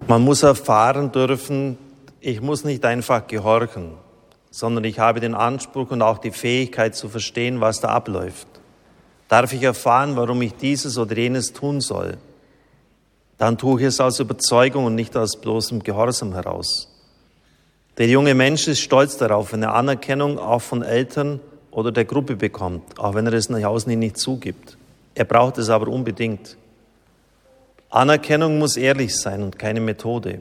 Man muss erfahren dürfen, ich muss nicht einfach gehorchen, sondern ich habe den Anspruch und auch die Fähigkeit zu verstehen, was da abläuft. Darf ich erfahren, warum ich dieses oder jenes tun soll? Dann tue ich es aus Überzeugung und nicht aus bloßem Gehorsam heraus. Der junge Mensch ist stolz darauf, wenn er Anerkennung auch von Eltern oder der Gruppe bekommt, auch wenn er es nach außen hin nicht zugibt. Er braucht es aber unbedingt. Anerkennung muss ehrlich sein und keine Methode.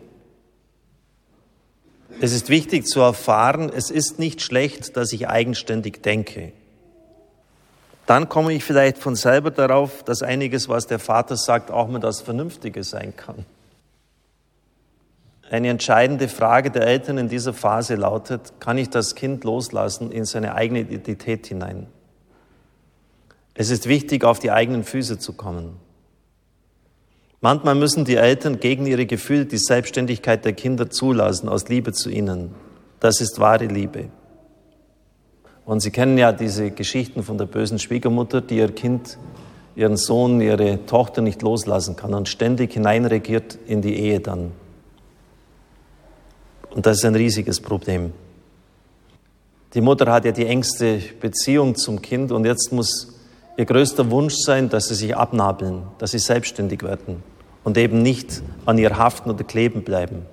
Es ist wichtig zu erfahren, es ist nicht schlecht, dass ich eigenständig denke. Dann komme ich vielleicht von selber darauf, dass einiges, was der Vater sagt, auch mal das Vernünftige sein kann. Eine entscheidende Frage der Eltern in dieser Phase lautet, kann ich das Kind loslassen in seine eigene Identität hinein? Es ist wichtig, auf die eigenen Füße zu kommen. Manchmal müssen die Eltern gegen ihre Gefühle die Selbstständigkeit der Kinder zulassen, aus Liebe zu ihnen. Das ist wahre Liebe. Und Sie kennen ja diese Geschichten von der bösen Schwiegermutter, die ihr Kind, ihren Sohn, ihre Tochter nicht loslassen kann und ständig hineinregiert in die Ehe dann. Und das ist ein riesiges Problem. Die Mutter hat ja die engste Beziehung zum Kind und jetzt muss ihr größter Wunsch sein, dass sie sich abnabeln, dass sie selbstständig werden und eben nicht an ihr haften oder kleben bleiben.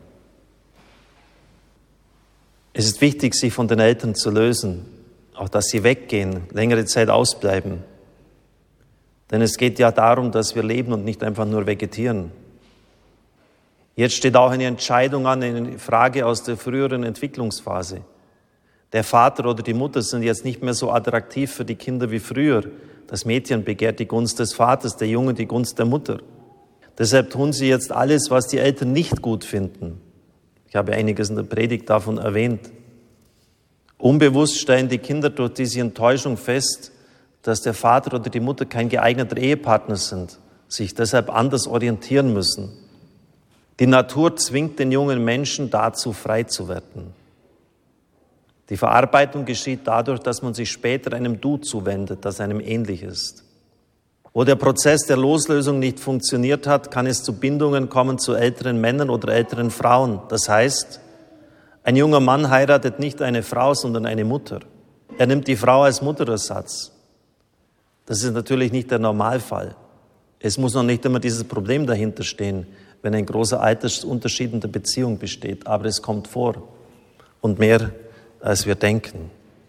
Es ist wichtig, sich von den Eltern zu lösen, auch dass sie weggehen, längere Zeit ausbleiben. Denn es geht ja darum, dass wir leben und nicht einfach nur vegetieren. Jetzt steht auch eine Entscheidung an, eine Frage aus der früheren Entwicklungsphase. Der Vater oder die Mutter sind jetzt nicht mehr so attraktiv für die Kinder wie früher. Das Mädchen begehrt die Gunst des Vaters, der Junge die Gunst der Mutter. Deshalb tun sie jetzt alles, was die Eltern nicht gut finden. Ich habe einiges in der Predigt davon erwähnt. Unbewusst stellen die Kinder durch diese Enttäuschung fest, dass der Vater oder die Mutter kein geeigneter Ehepartner sind, sich deshalb anders orientieren müssen. Die Natur zwingt den jungen Menschen dazu, frei zu werden. Die Verarbeitung geschieht dadurch, dass man sich später einem Du zuwendet, das einem ähnlich ist. Wo der Prozess der Loslösung nicht funktioniert hat, kann es zu Bindungen kommen zu älteren Männern oder älteren Frauen. Das heißt, ein junger Mann heiratet nicht eine Frau, sondern eine Mutter. Er nimmt die Frau als Mutterersatz. Das ist natürlich nicht der Normalfall. Es muss noch nicht immer dieses Problem dahinter stehen, wenn ein großer Altersunterschied in der Beziehung besteht. Aber es kommt vor und mehr, als wir denken.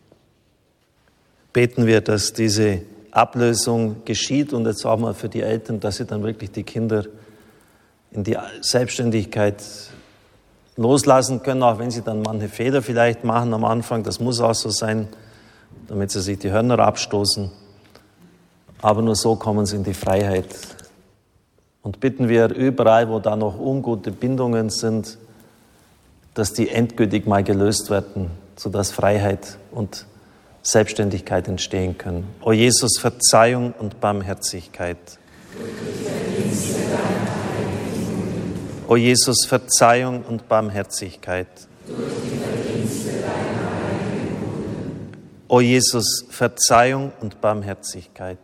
Beten wir, dass diese Ablösung geschieht und jetzt auch mal für die Eltern, dass sie dann wirklich die Kinder in die Selbstständigkeit loslassen können, auch wenn sie dann manche Fehler vielleicht machen am Anfang. Das muss auch so sein, damit sie sich die Hörner abstoßen. Aber nur so kommen sie in die Freiheit. Und bitten wir überall, wo da noch ungute Bindungen sind, dass die endgültig mal gelöst werden, sodass Freiheit und Selbstständigkeit entstehen können. O Jesus, Verzeihung und Barmherzigkeit. O Jesus, Verzeihung und Barmherzigkeit. O Jesus, Verzeihung und Barmherzigkeit.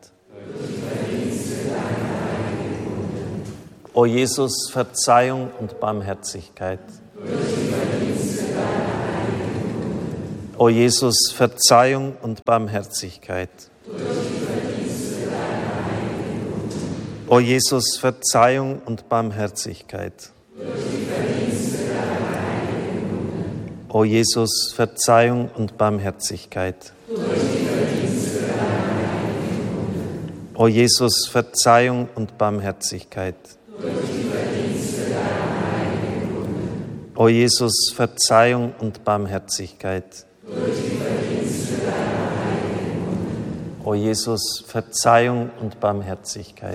O Jesus, Verzeihung und Barmherzigkeit. O Jesus, Verzeihung und Barmherzigkeit. O Jesus, Verzeihung und Barmherzigkeit. O Jesus, Verzeihung und Barmherzigkeit. O Jesus, Verzeihung und Barmherzigkeit. O Jesus, Verzeihung und Barmherzigkeit. O Jesus, Verzeihung und Barmherzigkeit.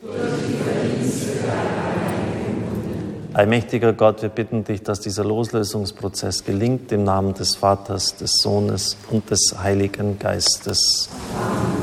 Allmächtiger Gott, wir bitten dich, dass dieser Loslösungsprozess gelingt im Namen des Vaters, des Sohnes und des Heiligen Geistes. Amen.